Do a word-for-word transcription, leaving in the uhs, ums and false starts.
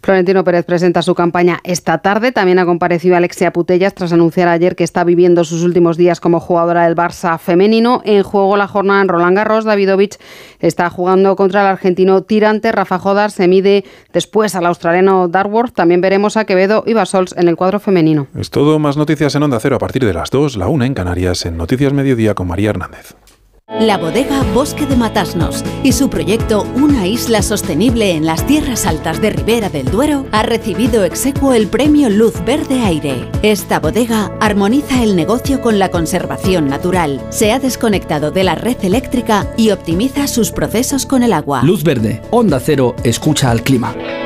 Florentino Pérez presenta su campaña esta tarde. También ha comparecido Alexia Putellas tras anunciar ayer que está viviendo sus últimos días como jugadora del Barça femenino. En juego la jornada en Roland Garros. Davidovich está jugando contra el argentino tirante. Rafa Jodar se mide después al australiano Dartworth. También veremos a Quevedo y Basols en el cuadro femenino. Es todo. Más noticias en Onda Cero a partir de las dos, la una en Canarias, en Noticias Mediodía con María Hernández. La bodega Bosque de Matasnos y su proyecto Una isla sostenible en las tierras altas de Ribera del Duero ha recibido ex aequo el premio Luz Verde Aire. Esta bodega armoniza el negocio con la conservación natural, se ha desconectado de la red eléctrica y optimiza sus procesos con el agua. Luz Verde, Onda Cero, escucha al clima.